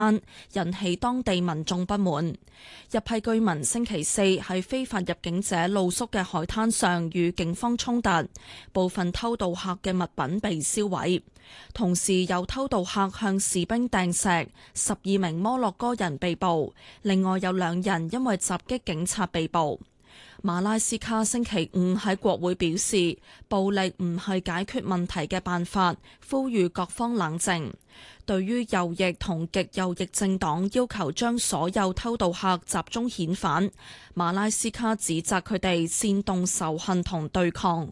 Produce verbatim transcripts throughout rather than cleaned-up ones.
引起當地民眾不滿。一批居民星期四喺非法入境者露宿嘅海灘上與警方衝突，部分偷渡客嘅物品被燒毀，同時有偷渡客向士兵掟石，十二名摩洛哥人被捕，另外有兩人因為襲擊警察被捕。馬拉斯卡星期五喺國會表示，暴力唔係解決問題嘅辦法，呼籲各方冷靜。對於右翼同極右翼政黨要求將所有偷渡客集中遣返，馬拉斯卡指責佢哋煽動仇恨同對抗。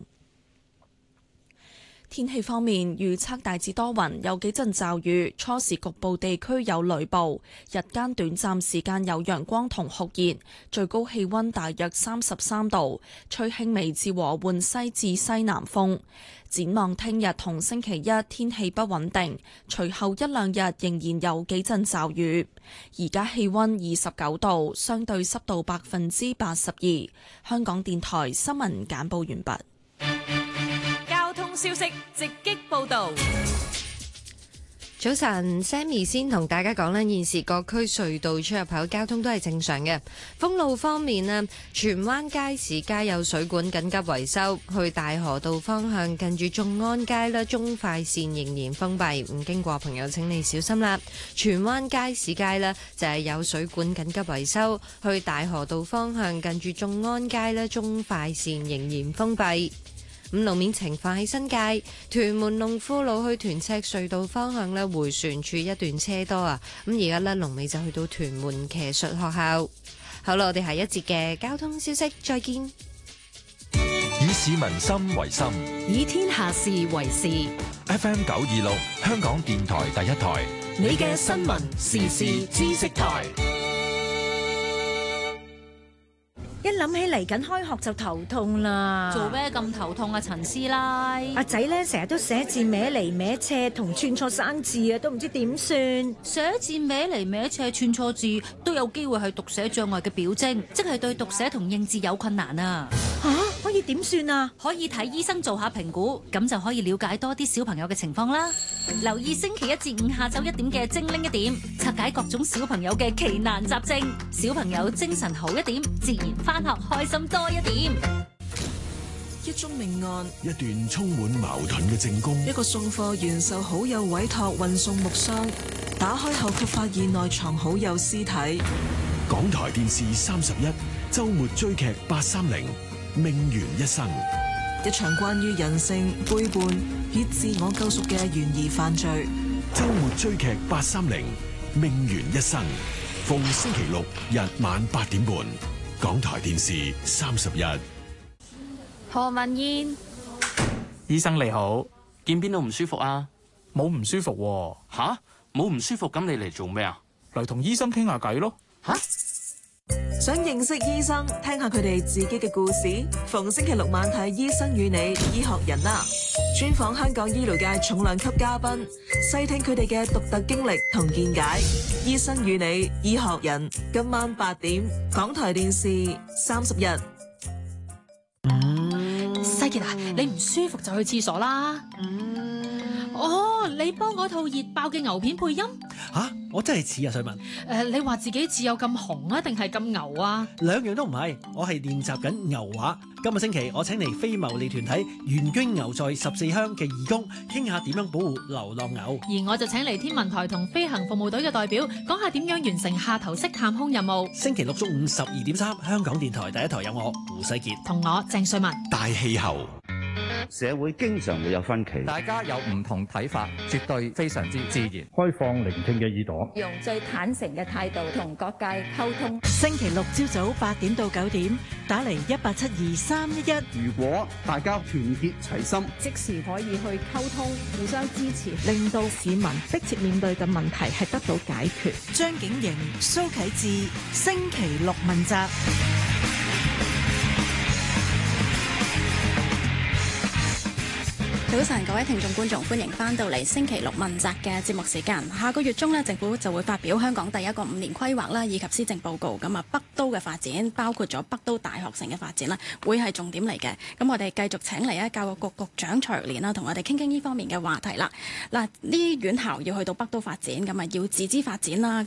天氣方面，預測大致多雲，有幾陣驟雨，初時局部地區有雷暴，日間短暫時間有陽光同酷熱，最高氣溫大約三十三度，吹輕微至和緩西至西南風。展望聽日同星期一天氣不穩定，隨後一兩日仍然有幾陣驟雨。而家氣溫二十九度，相對濕度百分之八十二。香港電台新聞簡報完畢。 消息直擊報道。 早晨 Sammy 先同大家講咧，現時各區隧道出入口交通都係正常嘅。封路方面咧，荃灣街市街有水管緊急維修，去大河道方向近住眾安街咧，中快線仍然封閉，唔經過朋友請你小心啦。荃灣街市街咧就係有水管緊急維修，去大河道方向近住眾安街咧，中快線仍然封閉。咁路面情況喺新界屯門龍富路去屯赤隧道方向咧，迴旋處一段車多啊！咁而家咧龍尾就去到屯門騎術學校。好啦，我哋下一節嘅交通消息再見。 以市民心為心， 以天下事為事。 F M 九二六香港電台第一台， 你嘅新聞時事知識台。 一諗起嚟緊開學就頭痛啦！ 做咩咁頭痛啊，陳師奶？ 阿仔咧成日都寫字歪嚟歪斜，同串錯生字啊，都唔知點算。 寫字歪嚟歪斜串錯字都有機會係讀寫障礙嘅表徵，即係對讀寫同認字有困難啊！ 吓、啊，可以點算啊？ 可以睇醫生做下評估，咁就可以了解多啲小朋友嘅情況啦。留意星期一至五下晝一點嘅精靈一點，拆解各種小朋友嘅奇難雜症，小朋友精神好一點，自然返學開心多一點。 一宗命案， 一段充滿矛盾嘅證供， 一個送貨員受好友委託運送木箱，打開後卻發現內藏好友屍體。 港台電視三十一周末追劇八三零命懸一生， 一場關於人性背叛以自我救贖嘅懸疑犯罪。 周末追劇八三零命懸一生，逢星期六日晚八點半，港台電視三十一。 何文燕， 醫生你好， 見邊度唔舒服啊？ 冇唔舒服喎。 吓？冇唔舒服咁你嚟做咩啊？ 嚟同醫生傾下偈咯。 吓？ 想認識醫生，聽下佢哋自己嘅故事。逢星期六晚睇《醫生與你》醫學人啦，專訪香港醫療界重量級嘉賓，細聽佢哋嘅獨特經歷同見解。《醫生與你》醫學人，今晚八點，港台電視三十一。 西杰啊，你唔舒服就去廁所啦。嗯，哦，你幫我套熱爆嘅牛片配音。 吓、啊，我真係似啊，瑞文。誒、 呃，你話自己似有咁紅啊，定係咁牛啊？ 兩樣都唔係，我係練習緊牛話。今個星期我請嚟非牟利團體原捐牛在十四鄉嘅義工，傾下點樣保護流浪牛。 而我就請嚟天文台同飛行服務隊嘅代表，講下點樣完成下頭式探空任務。 星期六中午十二點三，香港電台第一台有我胡世傑同我鄭瑞文。 大氣候。 社會經常會有分歧， 大家有唔同睇法，絕對非常之自然。 開放聆聽嘅耳朵， 用最坦誠嘅態度同各界溝通。 星期六朝早八點到九點，打嚟一八七二三一一。 如果大家團結齊心， 即時可以去溝通，互相支持， 令到市民迫切面對嘅問題係得到解決。張景瑩、蘇啟智，星期六問責。 早晨，各位聽眾觀眾，歡迎翻到嚟星期六問責嘅節目時間。下個月中呢，政府就會發表香港第一個五年規劃啦，以及施政報告。咁啊，北都嘅發展，包括咗北都大學城嘅發展啦，會係重點嚟嘅。咁我哋繼續請嚟咧教育局局長蔡若蓮啦，同我哋傾傾呢方面嘅話題啦。嗱，呢啲院校要去到北都發展，咁啊要自資發展啦。咁